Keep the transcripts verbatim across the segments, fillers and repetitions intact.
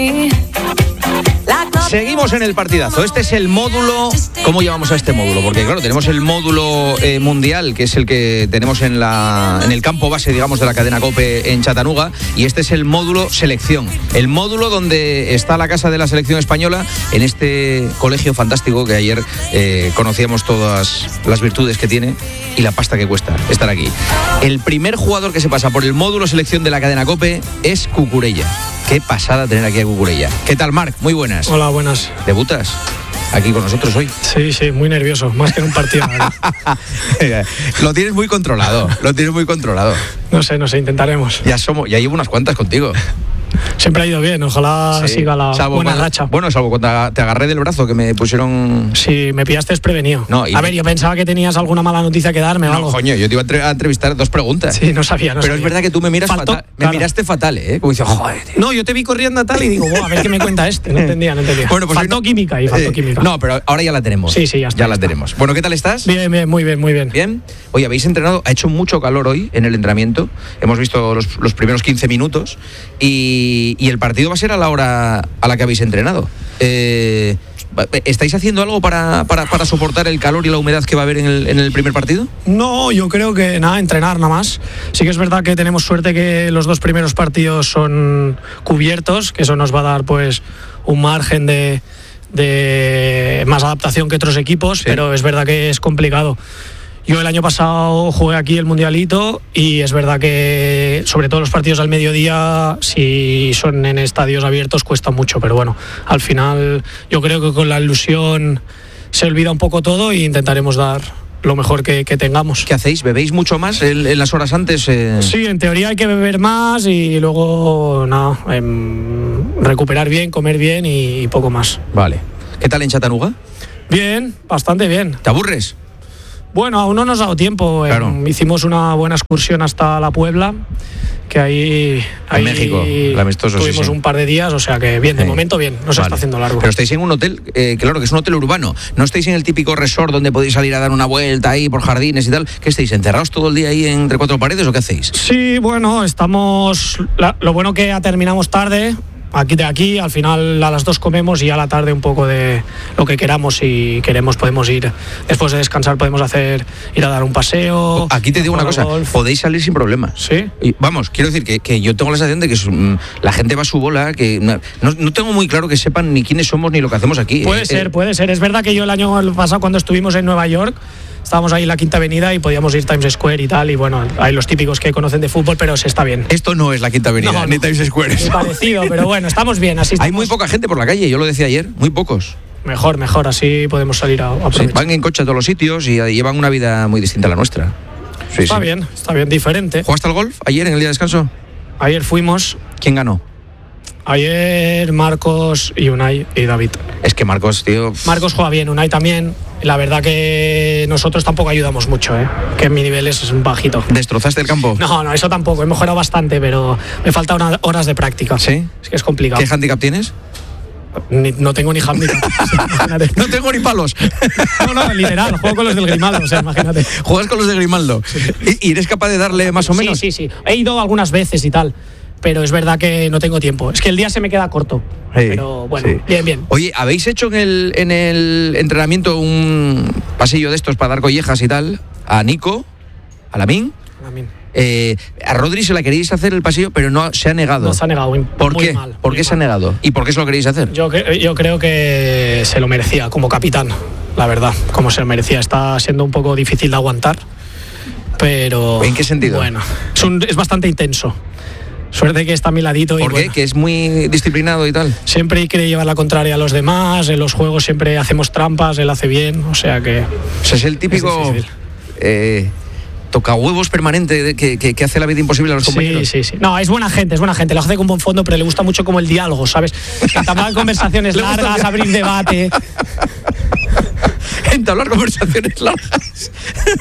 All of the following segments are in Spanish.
Seguimos en el partidazo. Este es el módulo. ¿Cómo llamamos a este módulo? Porque claro, tenemos el módulo eh, mundial, que es el que tenemos en la en el campo base, digamos, de la cadena COPE en Chattanooga, y este es el módulo selección. El módulo donde está la casa de la selección española, en este colegio fantástico que ayer eh, conocíamos todas las virtudes que tiene y la pasta que cuesta estar aquí. El primer jugador que se pasa por el módulo selección de la cadena COPE es Cucurella. Qué pasada tener aquí a Cucurella. ¿Qué tal, Marc? Muy buenas. Hola, buenas. ¿Debutas aquí con nosotros hoy? Sí, sí, muy nervioso, más que en un partido. Lo tienes muy controlado, lo tienes muy controlado. No sé, no sé, intentaremos. Ya somos, ya llevo unas cuantas contigo. Siempre ha ido bien, ojalá sí. siga la salvo buena cuando, racha. Bueno, salvo cuando te agarré del brazo, que me pusieron... Sí, me pillaste desprevenido. No, y a ver, yo pensaba que tenías alguna mala noticia que darme o no, algo. Coño, yo te iba a entrevistar dos preguntas. Sí, no sabía, no Pero sabía. es verdad que tú me miras Faltó, fatal. claro. Me miraste fatal, ¿eh? Como dices, joder, tío. No, yo te vi corriendo a tal y digo, a ver qué me cuenta este. No entendía, no entendía. Bueno, pues faltó no, química y faltó eh, química. No, pero ahora ya la tenemos. Sí, sí, ya está. Ya ya la está. tenemos. Bueno, ¿qué tal estás? Bien, bien, muy bien, muy bien. Bien. Oye, habéis entrenado, ha hecho mucho calor hoy en el entrenamiento. Hemos visto los, los primeros quince minutos y, y el partido va a ser a la hora a la que habéis entrenado. Eh, ¿Estáis haciendo algo para, para, para soportar el calor y la humedad que va a haber en el, en el primer partido? No, yo creo que nada, entrenar nada más. Sí que es verdad que tenemos suerte que los dos primeros partidos son cubiertos, que eso nos va a dar pues un margen de, de más adaptación que otros equipos, sí. Pero es verdad que es complicado. Yo el año pasado jugué aquí el Mundialito y es verdad que sobre todo los partidos al mediodía, si son en estadios abiertos, cuesta mucho, pero bueno, al final yo creo que con la ilusión se olvida un poco todo e intentaremos dar lo mejor que, que tengamos. ¿Qué hacéis? ¿Bebéis mucho más en, en las horas antes? Eh... Sí, en teoría hay que beber más y luego nada, eh, recuperar bien, comer bien y, y poco más. Vale. ¿Qué tal en Chattanooga? Bien, bastante bien. ¿Te aburres? Bueno, aún no nos ha dado tiempo. Claro. Eh, hicimos una buena excursión hasta la Puebla, que ahí... ahí en México, el amistoso, tuvimos sí, sí. un par de días, o sea que bien, de sí. momento bien, no se vale. está haciendo largo. Pero estáis en un hotel, eh, claro, que es un hotel urbano. No estáis en el típico resort donde podéis salir a dar una vuelta ahí por jardines y tal. ¿Qué estáis, encerrados todo el día ahí entre cuatro paredes o qué hacéis? Sí, bueno, estamos... La, lo bueno que ya terminamos tarde... Aquí de aquí, al final a las dos comemos y a la tarde un poco de lo que queramos. Si queremos podemos ir, después de descansar podemos hacer, ir a dar un paseo. Aquí te digo una cosa, golf. Podéis salir sin problemas. Sí. Y, vamos, quiero decir que, que yo tengo la sensación de que mm, la gente va a su bola, que no, no tengo muy claro que sepan ni quiénes somos ni lo que hacemos aquí. Puede eh, ser, eh. puede ser. Es verdad que yo el año pasado cuando estuvimos en Nueva York, estábamos ahí en la Quinta Avenida y podíamos ir Times Square y tal, y bueno, hay los típicos que conocen de fútbol, pero se está bien. Esto no es la Quinta Avenida, no, no, ni Times Square. Es parecido, pero bueno, estamos bien, así estamos. Hay muy poca gente por la calle, yo lo decía ayer, muy pocos. Mejor, mejor, así podemos salir a aprovechar. Sí, van en coche a todos los sitios y llevan una vida muy distinta a la nuestra. Sí, está sí. bien, está bien, diferente. ¿Jugaste al golf ayer en el día de descanso? Ayer fuimos. ¿Quién ganó? Ayer Marcos y Unai y David. Es que Marcos, tío... Marcos juega bien, Unai también. La verdad que nosotros tampoco ayudamos mucho, ¿eh? Que mi nivel es un bajito. ¿Destrozaste el campo? No, no, eso tampoco. He mejorado bastante, pero me faltan una, horas de práctica. ¿Sí? Es que es complicado. ¿Qué handicap tienes? Ni, no tengo ni handicap. No tengo ni palos. No, no, literal. Juego con los del Grimaldo, o sea, imagínate. ¿Juegas con los de Grimaldo? Sí. ¿Y eres capaz de darle más o menos? Sí, sí, sí. He ido algunas veces y tal. Pero es verdad que no tengo tiempo. Es que el día se me queda corto. Sí, pero bueno, sí. bien, bien. Oye, ¿habéis hecho en el, en el entrenamiento un pasillo de estos para dar collejas y tal? A Nico, a Lamine. Lamine. Eh, a Rodri se la queréis hacer el pasillo, pero no se ha negado. No se ha negado. ¿Por muy qué? Mal, ¿Por qué mal. se ha negado? ¿Y por qué se lo queréis hacer? Yo, yo creo que se lo merecía como capitán, la verdad. Como se lo merecía. Está siendo un poco difícil de aguantar. Pero... ¿En qué sentido? Bueno, es, un, es bastante intenso. Suerte que está a mi ladito. ¿Por y qué? Bueno, que es muy disciplinado y tal. Siempre quiere llevar la contraria a los demás. En los juegos siempre hacemos trampas, él hace bien. O sea que... O sea, es el típico... Es eh, toca huevos permanente que, que, que hace la vida imposible a los compañeros. Sí, sí, sí. No, es buena gente, es buena gente. Lo hace con buen fondo, pero le gusta mucho como el diálogo, ¿sabes? Entablar conversaciones largas, abrir debate. Entablar conversaciones largas.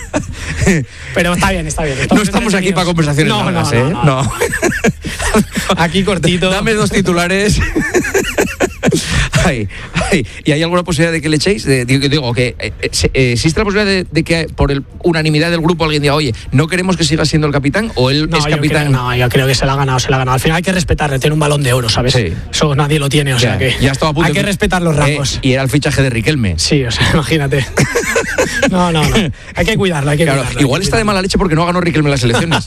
Pero está bien, está bien. Estamos no estamos aquí para conversaciones no, largas, no, ¿eh? No. no. no. Aquí cortito. Dame dos titulares. Ay, ay. ¿Y hay alguna posibilidad de que le echéis? De, digo, digo que eh, eh, ¿existe la posibilidad de, de que por el, unanimidad del grupo alguien diga, oye, no queremos que siga siendo el capitán? ¿O él no, es yo capitán? Creo, no, yo creo que se la ha ganado, se la ha ganado. Al final hay que respetarle, tiene un balón de oro, ¿sabes? Sí. Eso nadie lo tiene, o ya, sea que ya estaba a punto hay que de... respetar los rangos. Eh, y era el fichaje de Riquelme. Sí, o sea, imagínate. No, no, no. Hay que cuidarlo, hay que claro, cuidarlo. Igual que está de mala leche porque no ganó Riquelme las elecciones.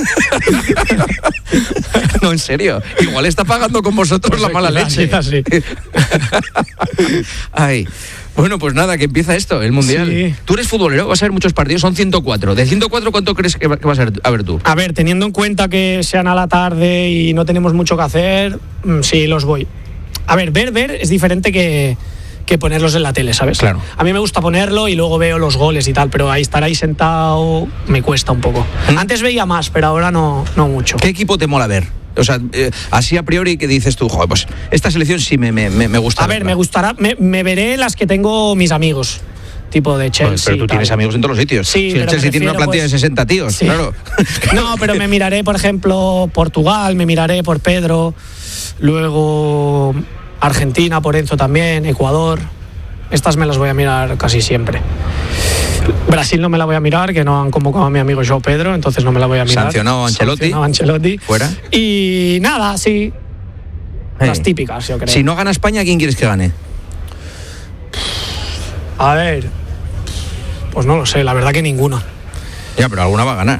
No, en serio. Igual está pagando con vosotros pues la mala quizás, leche. Quizás sí. Ay. Bueno, pues nada, que empieza esto, el Mundial. Sí. Tú eres futbolero, vas a ver muchos partidos, son ciento cuatro. De ciento cuatro, ¿cuánto crees que va, que vas a ver, a ver tú? A ver, teniendo en cuenta que sean a la tarde y no tenemos mucho que hacer, sí, los voy. A ver, ver, ver es diferente que, que ponerlos en la tele, ¿sabes? Claro. A mí me gusta ponerlo y luego veo los goles y tal, pero ahí estar ahí sentado me cuesta un poco. ¿Mm? Antes veía más, pero ahora no, no mucho. ¿Qué equipo te mola ver? O sea, eh, así a priori que dices tú, joder, pues esta selección sí me, me, me gusta. A ver, me gustará, me, me veré las que tengo mis amigos. Tipo de Chelsea. Pues, pero tú tal. Tienes amigos en todos los sitios. Sí, si el Chelsea tiene una plantilla pues, de sesenta tíos, sí. Claro. No, pero me miraré, por ejemplo, Portugal, me miraré por Pedro, luego Argentina, por Enzo también, Ecuador. Estas me las voy a mirar casi siempre. Brasil no me la voy a mirar, que no han convocado a mi amigo João Pedro, entonces no me la voy a mirar. Sancionado a Ancelotti. Sancionado a Ancelotti. Fuera. Y nada, sí. Hey. Las típicas, yo creo. Si no gana España, ¿quién quieres que gane? A ver, pues no lo sé, la verdad que ninguna. Ya, pero alguna va a ganar.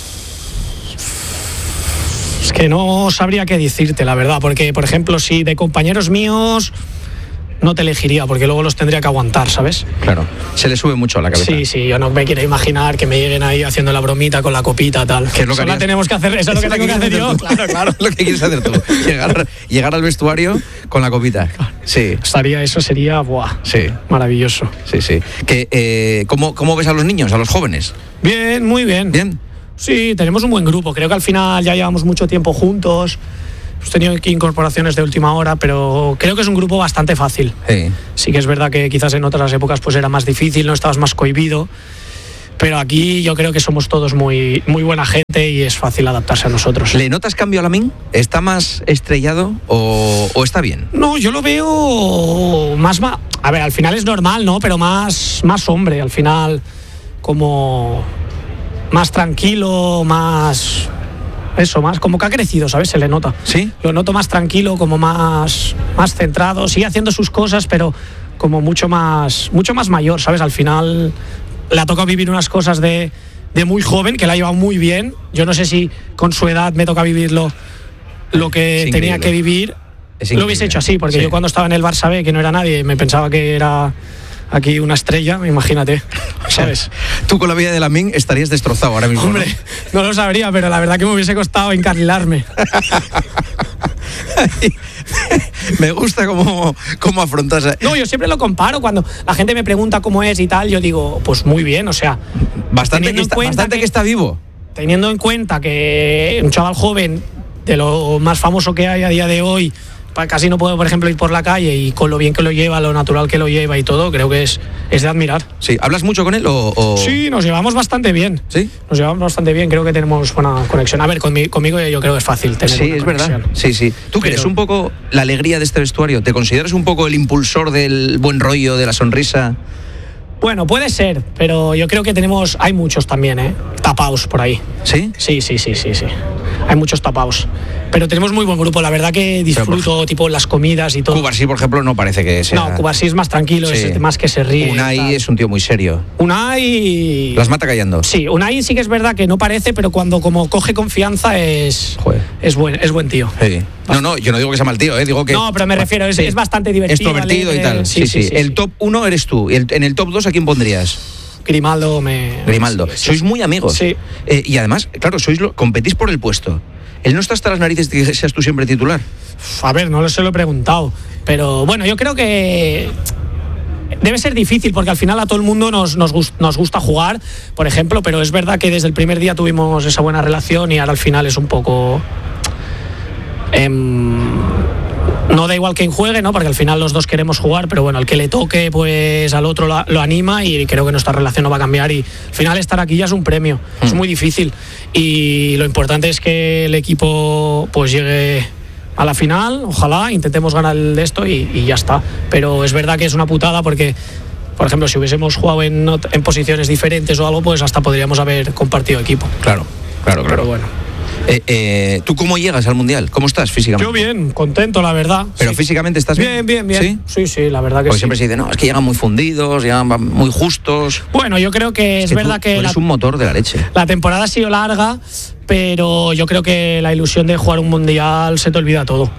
Es que no sabría qué decirte, la verdad, porque, por ejemplo, si de compañeros míos no te elegiría, porque luego los tendría que aguantar, ¿sabes? Claro, se le sube mucho a la cabeza. Sí, sí, yo no me quiero imaginar que me lleguen ahí haciendo la bromita con la copita, tal. ¿Qué es lo que eso la tenemos que hacer, eso es lo que tengo que hacer yo. Claro, claro, lo que quieres hacer tú. Llegar, llegar al vestuario con la copita. Sí. Estaría, eso sería, buah, sí. Maravilloso. Sí, sí. Que, eh, ¿cómo, ¿Cómo ves a los niños, a los jóvenes? Bien, muy bien. ¿Bien? Sí, tenemos un buen grupo. Creo que al final ya llevamos mucho tiempo juntos. Hemos tenido aquí incorporaciones de última hora, pero creo que es un grupo bastante fácil. Sí. Sí que es verdad que quizás en otras épocas pues era más difícil, no estabas más cohibido, pero aquí yo creo que somos todos muy, muy buena gente y es fácil adaptarse a nosotros. ¿Le notas cambio a Lamine? ¿Está más estrellado o, o está bien? No, yo lo veo más, más... A ver, al final es normal, ¿no? Pero más, más hombre, al final como más tranquilo, más... Eso, más como que ha crecido, ¿sabes? Se le nota. ¿Sí? Lo noto más tranquilo, como más, más centrado. Sigue haciendo sus cosas, pero como mucho más, mucho más mayor, ¿sabes? Al final le ha tocado vivir unas cosas de, de muy joven, que la ha llevado muy bien. Yo no sé si con su edad me toca vivirlo lo que tenía que vivir. Lo hubiese hecho así, porque sí. Yo cuando estaba en el Barça B, que no era nadie, me pensaba que era... Aquí una estrella, imagínate, ¿sabes? Tú con la vida de Lamine estarías destrozado ahora mismo. Hombre, no, no lo sabría, pero la verdad que me hubiese costado encarrilarme. Me gusta cómo, cómo afrontas. No, yo siempre lo comparo. Cuando la gente me pregunta cómo es y tal, yo digo, pues muy bien, o sea. Bastante, que está, bastante que, que está vivo. Teniendo en cuenta que un chaval joven, de lo más famoso que hay a día de hoy, casi no puedo, por ejemplo, ir por la calle y con lo bien que lo lleva, lo natural que lo lleva y todo, creo que es, es de admirar. Sí, ¿hablas mucho con él o, o...? Sí, nos llevamos bastante bien. ¿Sí? Nos llevamos bastante bien, creo que tenemos buena conexión. A ver, conmigo, conmigo yo creo que es fácil tener Sí, es conexión. verdad. Sí, sí. ¿Tú que eres un poco la alegría de este vestuario? ¿Te consideras un poco el impulsor del buen rollo, de la sonrisa? Bueno, puede ser, pero yo creo que tenemos, hay muchos también, ¿eh? Tapaos por ahí. ¿Sí? Sí, sí, sí, sí, sí. Hay muchos tapaos. Pero tenemos muy buen grupo, la verdad que disfruto, por... tipo las comidas y todo. Cubarsí, por ejemplo, no parece que sea... No, Cubarsí es más tranquilo, sí. Es más que se ríe. Unai es un tío muy serio. Unai... Las mata callando. Sí, Unai sí que es verdad que no parece, pero cuando como coge confianza es... Joder. Es buen, es buen tío. Sí. No, no, yo no digo que sea mal tío, ¿eh? Digo que... No, pero me refiero, es, sí. es bastante divertido. Extrovertido alegre. y tal. Sí, sí. sí, sí el sí. top uno eres tú. El, en el top dos, ¿a quién pondrías? Grimaldo me... Grimaldo. Sí, sí. Sois muy amigos. Sí. Eh, y además, claro, sois lo, competís por el puesto. ¿Él no está hasta las narices de que seas tú siempre titular? A ver, no se lo he preguntado. Pero bueno, yo creo que debe ser difícil porque al final a todo el mundo nos, nos, gust, nos gusta jugar, por ejemplo, pero es verdad que desde el primer día tuvimos esa buena relación y ahora al final es un poco... Eh, no da igual quien juegue, ¿no? Porque al final los dos queremos jugar, pero bueno, al que le toque, pues al otro lo, lo anima y creo que nuestra relación no va a cambiar y al final estar aquí ya es un premio, mm. es muy difícil y lo importante es que el equipo pues llegue a la final, ojalá, intentemos ganar el de esto y, y ya está. Pero es verdad que es una putada porque, por ejemplo, si hubiésemos jugado en, en posiciones diferentes o algo, pues hasta podríamos haber compartido equipo. Claro, claro, claro. Pero bueno. Eh, eh, ¿Tú cómo llegas al Mundial? ¿Cómo estás físicamente? Yo bien, contento, la verdad. ¿Pero sí. físicamente estás bien? Bien, bien, bien. ¿Sí? Sí, sí, la verdad que Porque sí. siempre se dice, no, es que llegan muy fundidos, llegan muy justos. Bueno, yo creo que es, Es que verdad tú, que tú eres la, un motor de la leche. la temporada ha sido larga, pero yo creo que la ilusión de jugar un Mundial se te olvida todo.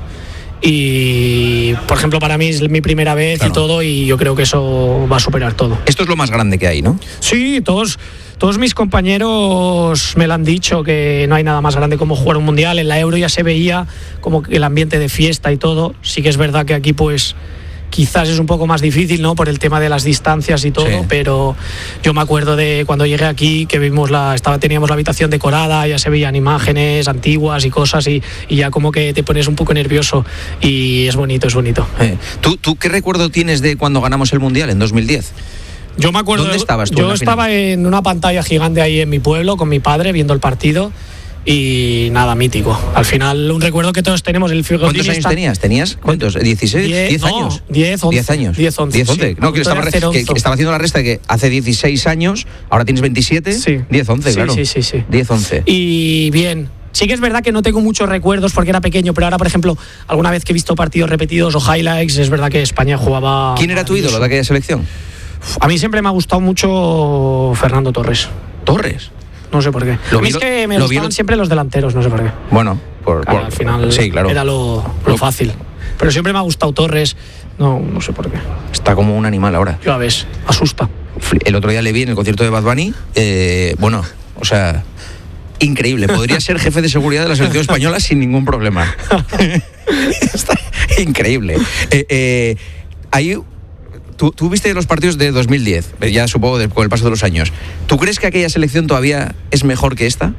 Y, por ejemplo, para mí es mi primera vez, claro, y todo, y yo creo que eso va a superar todo. Esto es lo más grande que hay, ¿no? Sí, todos, todos mis compañeros me lo han dicho, que no hay nada más grande como jugar un Mundial. En la Euro ya se veía como el ambiente de fiesta y todo. Sí que es verdad que aquí pues quizás es un poco más difícil, ¿no? Por el tema de las distancias y todo, sí. Pero yo me acuerdo de cuando llegué aquí que vimos la, estaba, teníamos la habitación decorada, ya se veían imágenes antiguas y cosas y, y ya como que te pones un poco nervioso y es bonito, es bonito. Eh, ¿tú, ¿Tú qué recuerdo tienes de cuando ganamos el Mundial en dos mil diez? Yo me acuerdo. ¿Dónde estabas tú? Yo en estaba final? en una pantalla gigante ahí en mi pueblo con mi padre viendo el partido. Y nada, mítico. Al final, un recuerdo que todos tenemos. El ¿Cuántos años está... tenías? ¿Tenías? ¿Cuántos? ¿dieciséis? ¿diez años? diez, once. diez años. diez, once. diez, once. Sí. No, que estaba, que, que estaba haciendo la resta de que hace dieciséis años, ahora tienes veintisiete. Sí. diez, once, sí, claro. Sí, sí, sí. diez, once. Y bien. Sí que es verdad que no tengo muchos recuerdos porque era pequeño, pero ahora, por ejemplo, alguna vez que he visto partidos repetidos o highlights, es verdad que España jugaba... ¿Quién era tu ídolo de aquella selección? A mí siempre me ha gustado mucho Fernando Torres. ¿Torres? No sé por qué. A mí es que me gustaban lo... siempre los delanteros, no sé por qué. Bueno, por, claro, por, al final sí, claro. Era lo, lo fácil. Pero siempre me ha gustado Torres. No, no sé por qué. Está como un animal ahora. Ya ves, asusta. El otro día le vi en el concierto de Bad Bunny. Eh, bueno, o sea, increíble. Podría ser jefe de seguridad de la selección española sin ningún problema. Está increíble. Eh, eh, hay... Tú, tú viste los partidos de dos mil diez, ya supongo de, con el paso de los años. ¿Tú crees que aquella selección todavía es mejor que esta?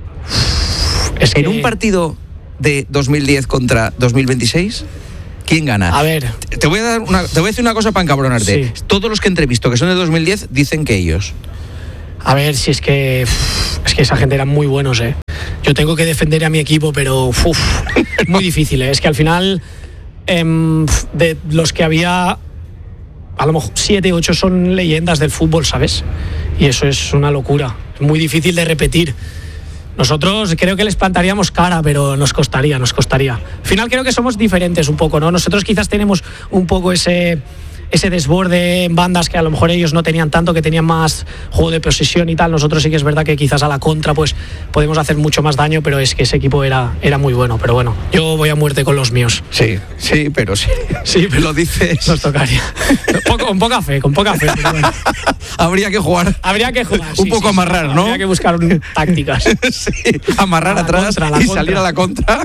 Es que... En un partido de dos mil diez contra dos mil veintiséis, ¿quién gana? A ver. Te voy a, dar una, te voy a decir una cosa para encabronarte. Sí. Todos los que entrevisto que son de dos mil diez dicen que ellos. A ver, si es que... Es que esa gente eran muy buenos, ¿eh? Yo tengo que defender a mi equipo, pero... Uf, muy difícil, ¿eh? Es que al final, eh, de los que había... A lo mejor siete, ocho son leyendas del fútbol, ¿sabes? Y eso es una locura. Es muy difícil de repetir. Nosotros creo que les plantaríamos cara, pero nos costaría, nos costaría. Al final creo que somos diferentes un poco, ¿no? Nosotros quizás tenemos un poco ese... ese desborde en bandas que a lo mejor ellos no tenían tanto, que tenían más juego de posesión y tal. Nosotros sí que es verdad que quizás a la contra pues podemos hacer mucho más daño, pero es que ese equipo era, era muy bueno. Pero bueno, yo voy a muerte con los míos. Sí, sí, pero sí. Sí, pero lo dices. Nos tocaría. Poco, con poca fe, con poca fe. Pero bueno. Habría que jugar. Habría que jugar. Un sí, poco sí, amarrar, sí. ¿no? Habría que buscar un, tácticas. Sí, amarrar a atrás contra, y contra. salir a la contra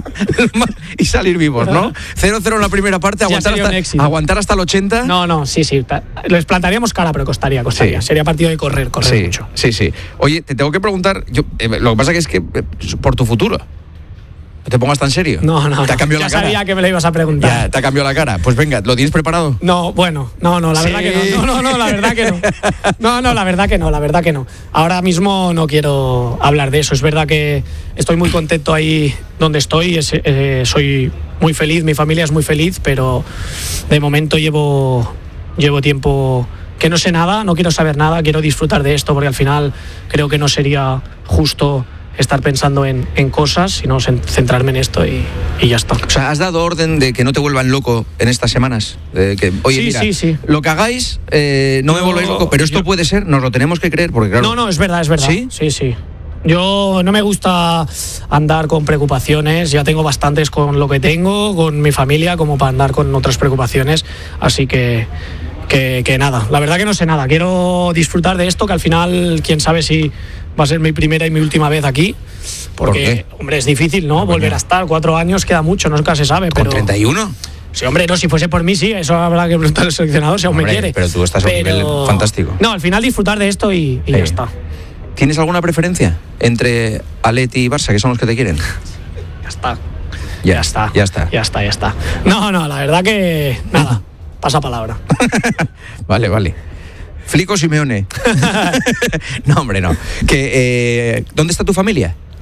y salir vivos, ¿no? cero cero en la primera parte, aguantar hasta, aguantar hasta el ochenta. No, no, sí, sí. Les plantaríamos cara, pero costaría, costaría. Sí. Sería partido de correr, correr sí, mucho. Sí, sí. Oye, te tengo que preguntar, yo, eh, lo que pasa que es que eh, por tu futuro. ¿No te pongas tan serio? No, no. ¿Te ha cambiado ya la cara? sabía que me lo ibas a preguntar. Ya, te ha cambiado la cara. Pues venga, ¿lo tienes preparado? No, bueno, no, no, la sí. verdad que no. No, no, no, la verdad que no. No, no, la verdad que no, la verdad que no. Ahora mismo no quiero hablar de eso. Es verdad que estoy muy contento ahí donde estoy. Es, eh, soy muy feliz, mi familia es muy feliz, pero de momento llevo, llevo tiempo que no sé nada, no quiero saber nada, quiero disfrutar de esto, porque al final creo que no sería justo estar pensando en, en cosas, sino centrarme en esto y, y ya está. O sea, ¿has dado orden de que no te vuelvan loco en estas semanas? De que, oye, sí, mira, sí, sí. lo que hagáis, eh, no, no me volváis loco, pero esto yo... puede ser, nos lo tenemos que creer, porque claro... No, no, es verdad, es verdad. ¿Sí? Sí, sí. Yo no me gusta andar con preocupaciones, ya tengo bastantes con lo que tengo, con mi familia, como para andar con otras preocupaciones, así que... Que, que nada, la verdad que no sé nada. Quiero disfrutar de esto, que al final, quién sabe si va a ser mi primera y mi última vez aquí. Porque, ¿Por hombre, es difícil, ¿no? Volver a estar. Cuatro años queda mucho, nunca se sabe. ¿Con pero... treinta y uno? Sí, hombre, no, si fuese por mí, sí, eso habrá que preguntar al seleccionador si aún hombre, me quiere. Pero tú estás a un pero... nivel fantástico. No, al final disfrutar de esto y, y sí. ya está. ¿Tienes alguna preferencia entre Atleti y Barça, que son los que te quieren? Ya está. Ya, ya está. Ya está. Ya está, ya está. No, no, la verdad que nada. Pasa palabra. Vale, vale. Flico Simeone. No, hombre, no. Que, eh, ¿dónde está tu familia?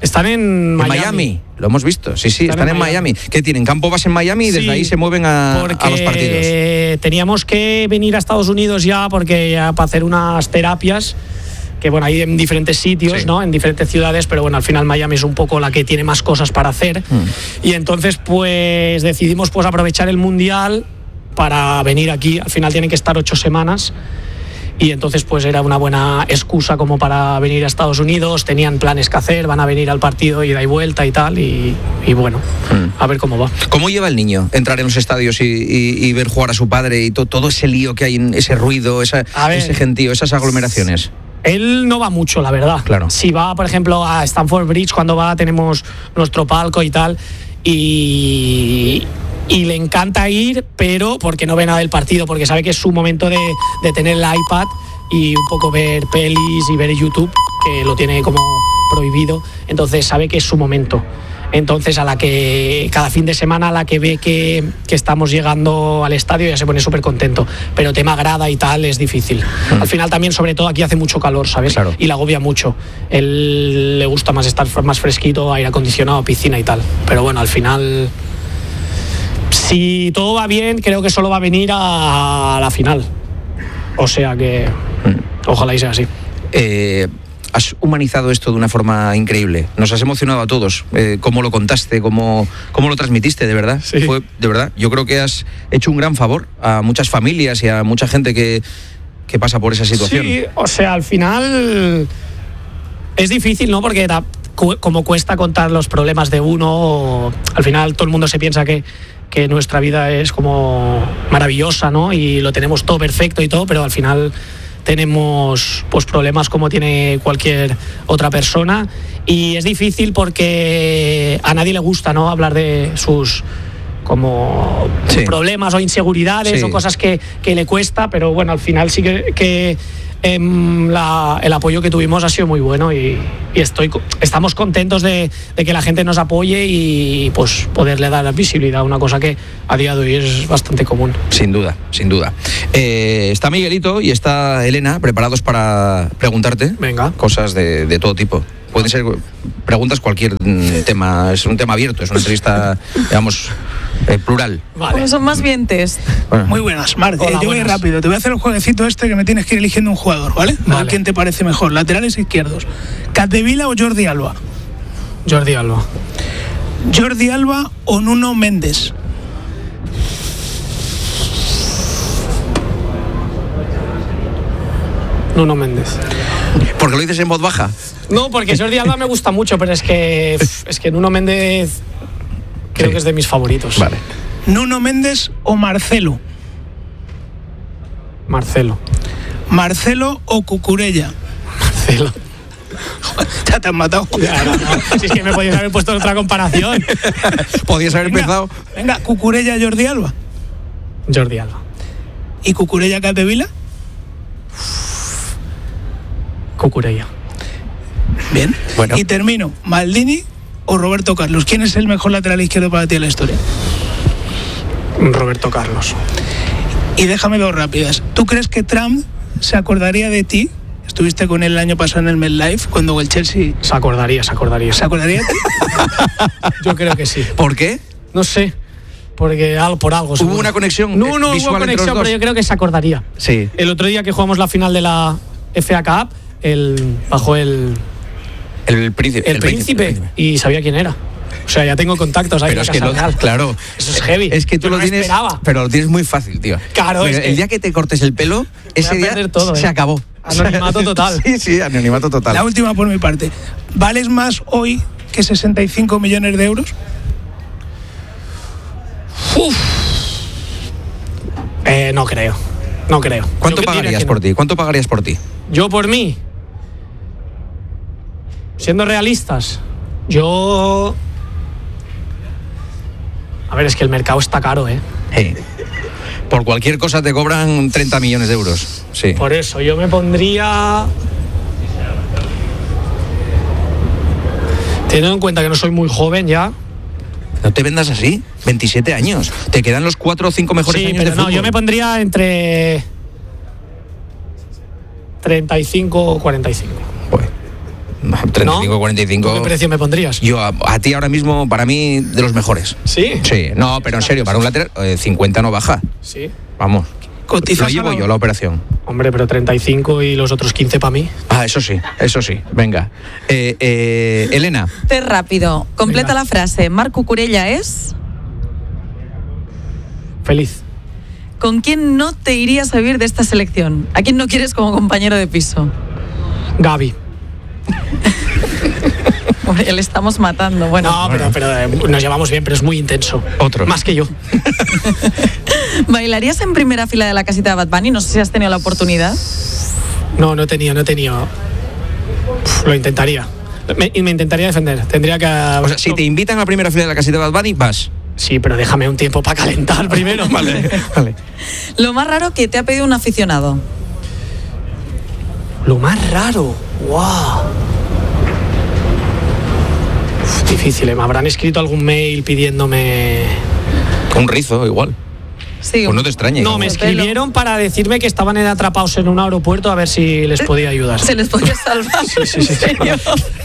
Están en Miami. En Miami, lo hemos visto, sí, sí, están, están en Miami. Miami. ¿Qué tienen? ¿Campo base en Miami y desde sí, ahí se mueven a, a los partidos? Teníamos que venir a Estados Unidos ya, porque ya para hacer unas terapias, que bueno, hay en diferentes sitios, sí. ¿no? En diferentes ciudades, pero bueno, al final Miami es un poco la que tiene más cosas para hacer. Mm. Y entonces, pues, decidimos pues aprovechar el Mundial para venir aquí. Al final tienen que estar ocho semanas. Y entonces pues era una buena excusa como para venir a Estados Unidos, tenían planes que hacer, van a venir al partido ida y vuelta y tal, y, y bueno, mm. a ver cómo va. ¿Cómo lleva el niño entrar en los estadios y, y, y ver jugar a su padre y to, todo ese lío que hay, ese ruido, esa, ver, ese gentío, esas aglomeraciones? Él no va mucho, la verdad. Claro. Si va, por ejemplo, a Stamford Bridge, cuando va tenemos nuestro palco y tal, y... y le encanta ir, pero porque no ve nada del partido, porque sabe que es su momento de, de tener el iPad y un poco ver pelis y ver YouTube, que lo tiene como prohibido, entonces sabe que es su momento. Entonces a la que cada fin de semana a la que ve que, que estamos llegando al estadio ya se pone súper contento, pero tema grada y tal es difícil. Mm. Al final también, sobre todo aquí hace mucho calor, ¿sabes? Claro. Y le agobia mucho. Él le gusta más estar más fresquito, aire acondicionado, piscina y tal, pero bueno, al final... Si todo va bien, creo que solo va a venir a la final. O sea que ojalá y sea así. Eh, has humanizado esto de una forma increíble. Nos has emocionado a todos. Eh, cómo lo contaste, cómo, cómo lo transmitiste, de verdad. Sí. Fue, de verdad. Yo creo que has hecho un gran favor a muchas familias y a mucha gente que, que pasa por esa situación. Sí, o sea, al final es difícil, ¿no? Porque da, como cuesta contar los problemas de uno, al final todo el mundo se piensa que que nuestra vida es como maravillosa, ¿no? Y lo tenemos todo perfecto y todo, pero al final tenemos pues problemas como tiene cualquier otra persona, y es difícil porque a nadie le gusta, ¿no? Hablar de sus como sí. problemas o inseguridades, sí. o cosas que, que le cuesta, pero bueno, al final sí que, que eh, la, el apoyo que tuvimos ha sido muy bueno, y, y estoy, estamos contentos de, de que la gente nos apoye y pues poderle dar visibilidad a una cosa que a día de hoy es bastante común. Sin duda, sin duda. Eh, está Miguelito y está Elena preparados para preguntarte Venga. cosas de, de todo tipo. Pueden ser preguntas, cualquier tema, es un tema abierto, es una entrevista, digamos, eh, plural. Vale. Pues son más bien test. Bueno. Muy buenas, Marc. Hola, yo voy rápido. Te voy a hacer el jueguecito este que me tienes que ir eligiendo un jugador, ¿vale? vale. A ver quién te parece mejor. Laterales izquierdos. ¿Capdevila o Jordi Alba? Jordi Alba. ¿Jordi Alba o Nuno Méndez? Nuno Méndez. ¿Por qué lo dices en voz baja? No, porque Jordi Alba me gusta mucho, pero es que es que Nuno Méndez creo sí. que es de mis favoritos. Vale. ¿Nuno Méndez o Marcelo? Marcelo. ¿Marcelo o Cucurella? Marcelo. Ya te han matado. Ya, no, no. Si es que me podías haber puesto otra comparación. Podías haber venga, empezado. Venga, Cucurella, Jordi Alba. Jordi Alba. ¿Y Cucurella, Capdevila? Cucurella. Bien. Bueno. Y termino. ¿Maldini o Roberto Carlos? ¿Quién es el mejor lateral izquierdo para ti en la historia? Roberto Carlos. Y déjame dos rápidas. ¿Tú crees que Trump se acordaría de ti? Estuviste con él el año pasado en el MetLife cuando el Chelsea... Se acordaría, se acordaría. ¿Se acordaría de ti? Yo creo que sí. ¿Por qué? No sé. Porque por algo. ¿Hubo seguro. una conexión? No, no hubo conexión, pero yo creo que se acordaría. Sí. El otro día que jugamos la final de la F A Cup, el, bajó el... El príncipe. El, el príncipe, príncipe. Y sabía quién era. O sea, ya tengo contactos ahí. Pero es que no, claro. Eso es heavy. Es que tú yo lo no tienes. Esperaba. Pero lo tienes muy fácil, tío. Claro, Mira, es el que día que te cortes el pelo, ese día todo, se ¿eh? acabó. Anonimato total. Sí, sí, anonimato total. La última por mi parte. ¿Vales más hoy que sesenta y cinco millones de euros? Uf. Eh, no creo. No creo. ¿Cuánto pagarías por ti? ¿Cuánto pagarías por ti? Yo por mí. Siendo realistas, yo... A ver, es que el mercado está caro, ¿eh? Hey. Por cualquier cosa te cobran treinta millones de euros. Sí. Por eso, yo me pondría... Teniendo en cuenta que no soy muy joven ya... No te vendas así, veintisiete años. Te quedan los cuatro o cinco mejores sí, años pero de no, fútbol. Yo me pondría entre treinta y cinco o cuarenta y cinco. Pues, treinta y cinco, cuarenta y cinco. ¿Qué precio me pondrías? Yo a, a ti ahora mismo, para mí, de los mejores. ¿Sí? Sí, no, pero en serio, para un lateral, eh, cincuenta no baja. Sí. Vamos. Lo llevo yo, la operación. Hombre, pero treinta y cinco y los otros quince para mí. Ah, eso sí, eso sí. Venga. Eh, eh, Elena. Té rápido. Completa Venga. la frase. Marc Cucurella es... Feliz. ¿Con quién no te irías a vivir de esta selección? ¿A quién no quieres como compañero de piso? Gavi. Hombre, le estamos matando. Bueno, No, pero, pero eh, nos llevamos bien, pero es muy intenso. Otro. Más que yo. ¿bailarías en primera fila de la casita de Bad Bunny? No sé si has tenido la oportunidad. No, no he tenido, no he tenido. Uf, lo intentaría. Me, y me intentaría defender. Tendría que... O sea, si te invitan a la primera fila de la casita de Bad Bunny, vas. Sí, pero déjame un tiempo para calentar primero. Vale, vale. Lo más raro que te ha pedido un aficionado. Lo más raro. ¡Wow! Uf, difícil, ¿eh? Me habrán escrito algún mail pidiéndome... Un rizo, igual. Sí, Pues no te extrañe. No, me de escribieron para decirme que estaban atrapados en un aeropuerto a ver si les podía ayudar. Se les podía salvar. Sí, sí, sí. ¿En serio?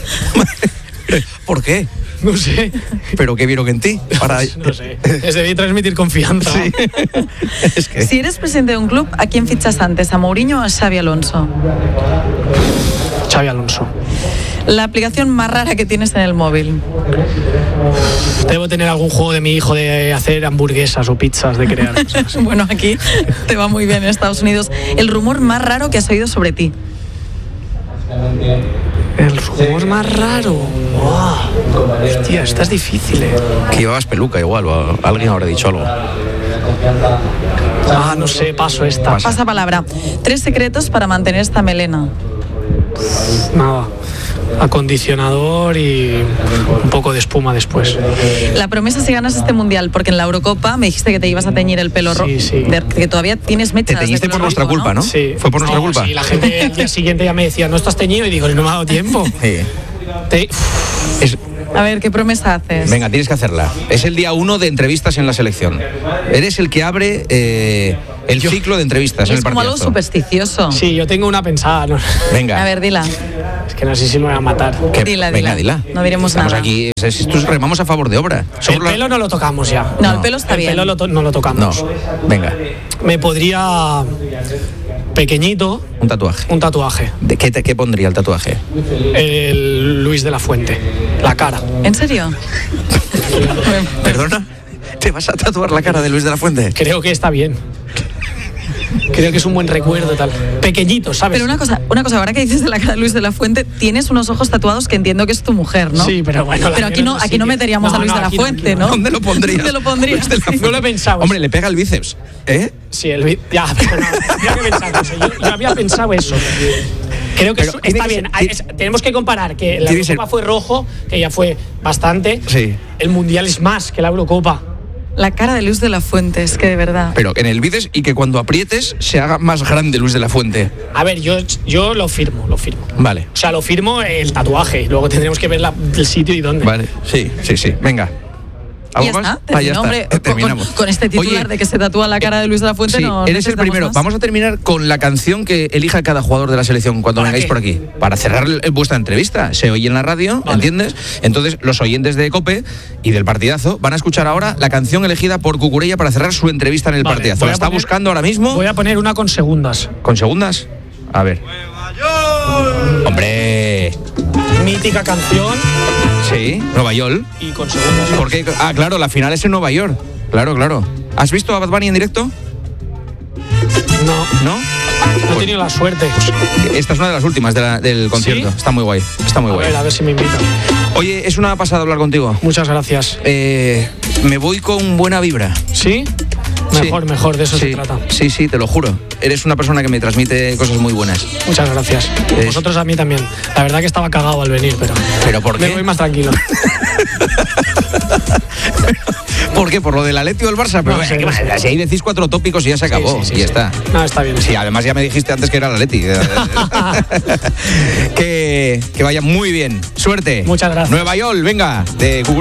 ¿Por qué? No sé. ¿Pero qué vieron en ti? Para... No sé. Les debí transmitir confianza. Sí. Es que... Si eres presidente de un club, ¿a quién fichas antes? ¿A Mourinho o a Xabi Alonso? Xabi Alonso. La aplicación más rara que tienes en el móvil. Debo tener algún juego de mi hijo de hacer hamburguesas o pizzas, de crear cosas. Bueno, aquí te va muy bien en Estados Unidos. El rumor más raro que has oído sobre ti. El rumor más raro. Wow. Hostia, esta es difícil, eh. Que llevabas peluca igual, o alguien habrá dicho algo. Ah, no sé, paso esta. Pasa. Pasa palabra. Tres secretos para mantener esta melena. Nada. Acondicionador y un poco de espuma después. La promesa si ganas este mundial, porque en la Eurocopa me dijiste que te ibas a teñir el pelo rojo. Sí, sí. Que todavía tienes Te mechas. teñiste de por pelo nuestra rojo, culpa, ¿no? Sí. ¿Fue por nuestra No, culpa? Sí, la gente al día siguiente ya me decía, ¿no estás teñido? Y digo, no me ha dado tiempo. Sí. Te- Es... A ver, ¿qué promesa haces? Venga, tienes que hacerla. Es el día uno de entrevistas en la selección. Eres el que abre eh, el Yo- ciclo de entrevistas Y en es el como algo partidazo. supersticioso. Sí, yo tengo una pensada. ¿no? Venga. A ver, dila. Es que no sé si me voy a matar. Que- Dila, venga, dila. dila. No diremos Estamos nada. aquí, es- es- esto es remamos a favor de obra. El Somos la- pelo no lo tocamos ya. No, No. el pelo está El bien. pelo lo to- no lo No, tocamos. venga, Me podría... Pequeñito, un tatuaje. un tatuaje. ¿De qué, te- qué pondría el tatuaje? El Luis de la Fuente. La cara. ¿En serio? ¿Perdona? ¿Te vas a tatuar la cara de Luis de la Fuente? Creo que está bien. Creo que es un buen recuerdo tal. Pequeñito, ¿sabes? Pero una cosa, una cosa, ahora que dices de la cara de Luis de la Fuente, tienes unos ojos tatuados que entiendo que es tu mujer, ¿no? Sí, pero bueno. la Pero aquí tienes no, así aquí no que- meteríamos a Luis no, de la aquí no, Fuente, aquí ¿no? ¿Dónde lo pondrías? ¿Dónde lo pondrías? Luis de la Sí. No lo he pensado. Hombre, le pega el bíceps. ¿Eh? Sí, el vi- ya, pero no, tendría que pensar eso. Yo, yo había pensado eso. Creo que Pero eso tiene está que bien. ser- Es- tenemos que comparar que la tiene que Eurocopa ser- fue rojo, que ya fue bastante. Sí. El Mundial es más que la Eurocopa. La cara de Luis de la Fuente, es que de verdad. Pero en el bíceps y que cuando aprietes se haga más grande Luis de la Fuente. A ver, yo, yo lo firmo, lo firmo. Vale. O sea, lo firmo el tatuaje. Luego tendremos que ver la- el sitio y dónde. Vale, sí, sí, sí. Venga. Y ¿Algo ya más? está, Ah, ya terminó, está. hombre, Eh, con- terminamos. Con, con este titular Oye, de que se tatúa la cara de Luis de la Fuente, sí, no eres el necesitamos primero. más. Vamos a terminar con la canción que elija cada jugador de la selección cuando ¿Para vengáis qué? por aquí. Para cerrar el- vuestra entrevista. Se oye en la radio, Vale. ¿entiendes? Entonces, los oyentes de COPE y del partidazo van a escuchar ahora la canción elegida por Cucurella para cerrar su entrevista en el Vale, partidazo. voy La a está poner- buscando ahora mismo. Voy a poner una con segundas. ¿Con segundas? A ver. ¡Hombre! Mítica canción Sí, Nueva York. y con segundas. ¿Por qué? Ah, claro, la final es en Nueva York. Claro, claro. ¿Has visto a Bad Bunny en directo? No, ¿No? no he tenido la suerte. Esta es una de las últimas de la- del concierto. ¿Sí? Está muy guay. Está muy A guay. ver, a ver si me invitan. Oye, es una pasada hablar contigo. Muchas gracias. Eh, me voy con buena vibra. ¿Sí? Mejor, Sí. mejor, de eso Sí, se trata. sí, sí, te lo juro. Eres una persona que me transmite cosas muy buenas. Muchas gracias. Es- Vosotros a mí también. La verdad que estaba cagado al venir, pero. ¿Pero por Me qué? voy más tranquilo. ¿Por qué? ¿Por lo del Atleti o el Barça? Pero No, sí, bueno, ¿qué sí. más? Si ahí decís cuatro tópicos y ya se acabó. Sí, sí, sí, y ya sí. está. No, está bien. Sí, además ya me dijiste antes que era el Atleti. que, que vaya muy bien. Suerte. Muchas gracias. Nueva York, venga, de Cucurella.